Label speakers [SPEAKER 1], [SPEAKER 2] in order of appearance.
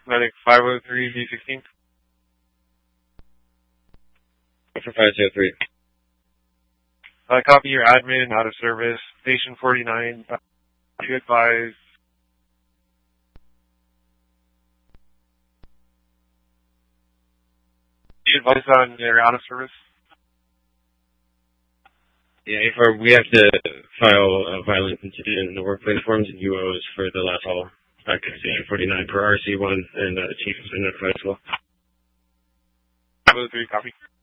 [SPEAKER 1] Medic 503 V16.
[SPEAKER 2] For 503.
[SPEAKER 1] Copy your admin out of service. Station 49. You advise. You advise on your out of service?
[SPEAKER 2] Yeah, we have to file violence incident in the workplace forms and UOs for the last call. Back to Station 49 per RC1, and Chief has been notified as well.
[SPEAKER 1] 503, copy.